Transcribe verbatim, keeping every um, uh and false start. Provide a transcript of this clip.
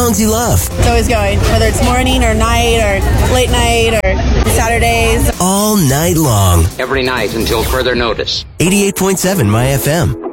songs you love. It's always going, whether it's morning or night or late night or Saturdays. All night long. Every night until further notice. eighty-eight point seven My F M.